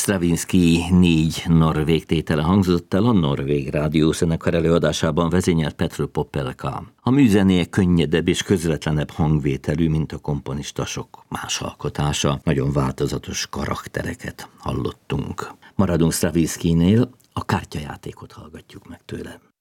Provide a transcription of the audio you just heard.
Stravinsky 4 norvég tétele hangzott el a Norvég Rádiózenekar előadásában, vezényelt Petr Popelka. A műzenéje könnyedebb és közvetlenebb hangvételű, mint a komponista sok más alkotása. Nagyon változatos karaktereket hallottunk. Maradunk Stravinskynél, a kártyajátékot hallgatjuk meg tőle.